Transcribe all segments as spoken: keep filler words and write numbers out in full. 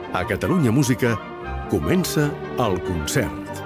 A Catalunya Música comença el concert.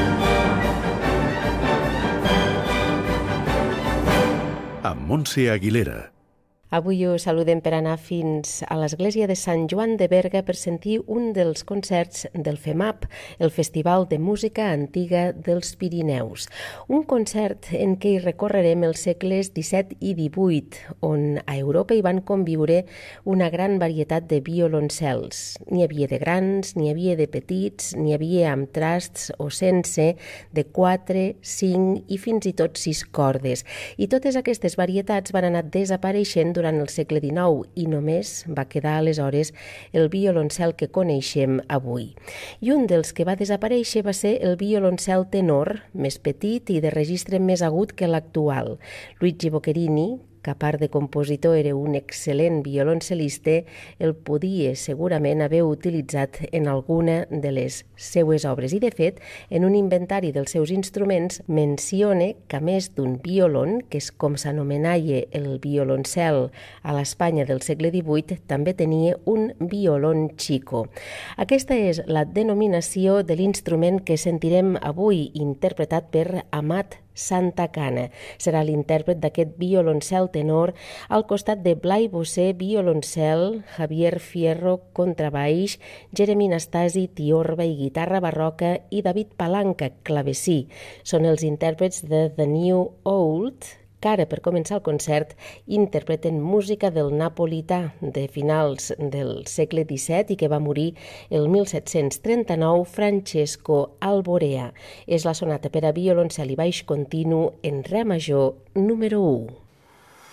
Amb Montse Aguilera. Avui us saludem per anar fins a l'església de Sant Joan de Berga per sentir un dels concerts del FEMAP, el Festival de Música Antiga dels Pirineus. Un concert en què hi recorrerem els segles disset i divuit, on a Europa hi van conviure una gran varietat de violoncels. N'hi havia de grans, n'hi havia de petits, n'hi havia amb trasts o sense, de quatre, cinc i fins i tot sis cordes. I totes aquestes varietats van anar desapareixent durant el segle dinou i només va quedar aleshores el violoncel que coneixem avui. I un dels que va desaparèixer va ser el violoncel tenor, més petit i de registre més agut que l'actual. Luigi Boccherini, que a part de compositor era un excel·lent violoncel·lista, el podia segurament haver utilitzat en alguna de les seues obres. I, de fet, en un inventari dels seus instruments menciona que, a més d'un violon, que és com s'anomenava el violoncel a l'Espanya del segle divuit, també tenia un violon chico. Aquesta és la denominació de l'instrument que sentirem avui, interpretat per Amat Santacana. Serà l'intèrpret d'aquest violoncel tenor al costat de Blai Bossé, violoncel, Javier Fierro, contrabaix, Jeremy Nastasi, tiorba i guitarra barroca i David Palanca, clavecí. Són els intèrprets de The New Old, que ara, per començar el concert, interpreten música del napolità de finals del segle disset i que va morir el mil set-cents trenta-nou, Francesco Alborea. És la sonata per a violoncel i baix continu en re major número u.